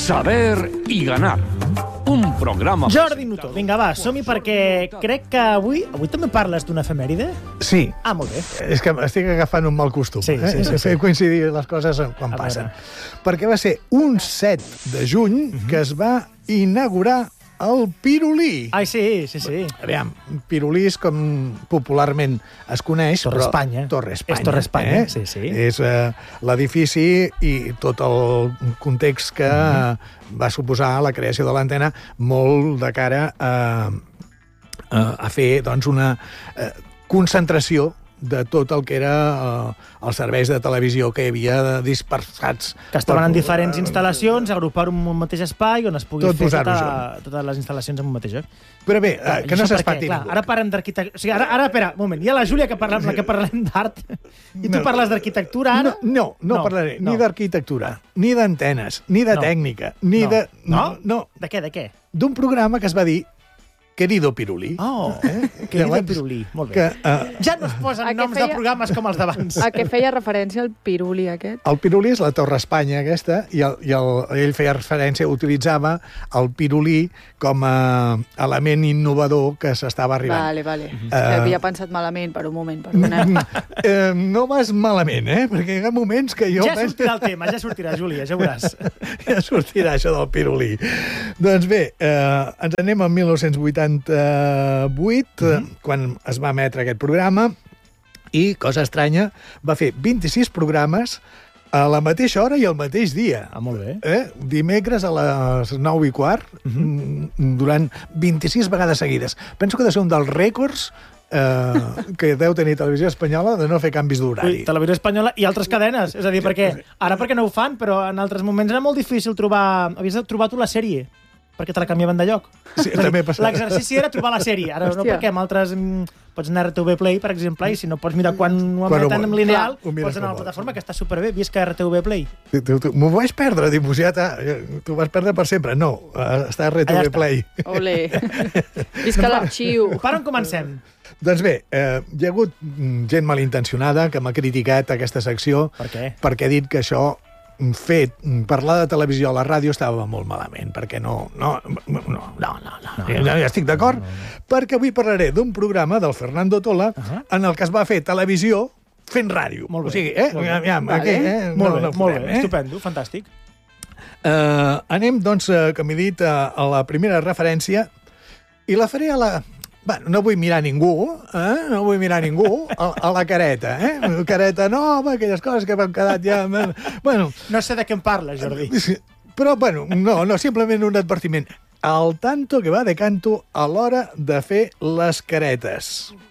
Saber y ganar. Un programa... Jordi Nutó, vinga, va, som-hi perquè crec que avui també parles d'una efemèride? Sí. Ah, molt bé. És que estic agafant un mal costum. Sí. Fer coincidir les coses quan passen. Perquè va ser un 7 de juny que es va inaugurar el Pirulí. Ai, sí. Aviam, Pirulí és com popularment es coneix, Torre Espanya. Torre Espanya. És Torre Espanya, sí. És l'edifici i tot el context que va suposar la creació de l'antena molt de cara a fer doncs, una concentració de tot el que era els serveis de televisió que hi havia dispersats. Que estaven en diferents instal·lacions, agrupar un mateix espai on es pugui fer totes les instal·lacions en un mateix lloc. Però bé, que no s'espati ningú. Ara parlem d'arquitectura... O sigui, ara, espera, un moment, hi ha la Júlia que parlem d'art i tu parles d'arquitectura ara? No parlaré ni d'arquitectura, ni d'antenes, ni de tècnica, ni de... No. De què? D'un programa que es va dir Querido Pirulí. Querido Pirulí, molt bé. Ja no es posen noms de programes com els d'abans. A què feia referència el Pirulí aquest? El Pirulí és la Torre Espanya aquesta, i ell feia referència, utilitzava el Pirulí com a element innovador que s'estava arribant. Vale. Havia pensat malament per un moment, perdoneu. No vas malament, perquè hi ha moments que jo... Ja sortirà el tema, ja sortirà, Júlia, ja veuràs. Ja sortirà això del Pirulí. Doncs bé, ens anem al 1988, quan es va emetre aquest programa, i, cosa estranya, va fer 26 programes a la mateixa hora i al mateix dia. Ah, molt bé. Dimecres a les 9:15, durant 26 vegades seguides. Penso que ha de ser un dels rècords que deu tenir Televisió Espanyola de no fer canvis d'horari. Televisió Espanyola i altres cadenes. És a dir, perquè no ho fan, però en altres moments era molt difícil trobar... Havies de trobar tu la sèrie, perquè te la canviaven de lloc. Sí, també passa. L'exercici era trobar la sèrie. Ara no, perquè amb altres... Pots anar a RTV Play, per exemple, i si no pots mirar quan ho emeten en lineal, pots anar a la plataforma, que està superbé. Visca RTV Play. M'ho vaig perdre, t'ho vas perdre per sempre. No, està a RTV Play. Olé. Visca l'arxiu. Per on comencem? Doncs bé, hi ha hagut gent malintencionada que m'ha criticat aquesta secció. Per què? Perquè ha dit que això parlar de televisió a la ràdio estava molt malament, perquè no, ja estic d'acord, perquè avui parlaré d'un programa del Fernando Tola en el que es va fer televisió fent ràdio. Molt bé. O sigui, molt bé, estupendo, fantàstic. Anem, doncs, com he dit, a la primera referència, i la faré a la... Bueno, no vull mirar ningú, a la careta, careta nova, aquelles coses que m'han quedat ja... Bueno, no sé de què em parles, Jordi. Però, bueno, no, simplement un advertiment. Al tanto que va de canto a l'hora de fer les caretes.